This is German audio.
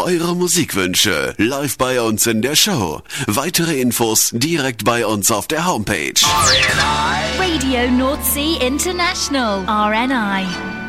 Eure Musikwünsche live bei uns in der Show. Weitere Infos direkt bei uns auf der Homepage. Radio North Sea International, RNI.